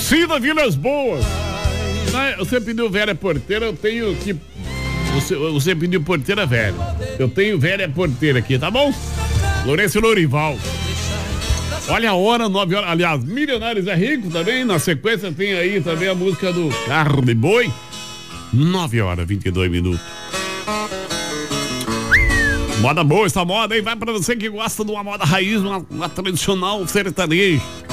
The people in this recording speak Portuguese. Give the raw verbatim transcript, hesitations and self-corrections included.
Cida Vilas Boas. Você pediu velha porteira, eu tenho que... Você, você pediu porteira velha. Eu tenho velha porteira aqui, tá bom? Lourenço Lorival. Olha a hora, nove horas. Aliás, Milionários é Rico também. Na sequência tem aí também a música do Carro de Boi. nove horas, vinte e dois minutos. Moda boa essa moda, hein? Vai pra você que gosta de uma moda raiz, uma, uma tradicional sertaneja.